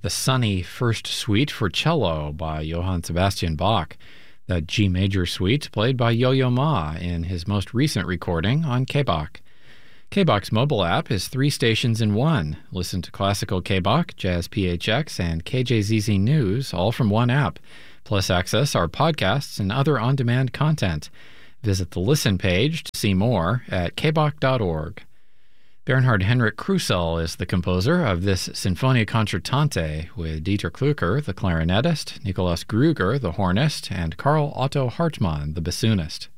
the Sunny First Suite for cello by Johann Sebastian Bach, the G major suite played by Yo-Yo Ma in his most recent recording on K-Bach. K-Bach's mobile app is 3 stations in one. Listen to classical K-Bach, jazz PHX, and KJZZ News all from one app, plus access our podcasts and other on-demand content. Visit the Listen page to see more at kbach.org. Bernhard Henrik Krusell is the composer of this Sinfonia Concertante, with Dieter Klücker, the clarinetist, Nikolaus Gruger, the hornist, and Karl Otto Hartmann, the bassoonist.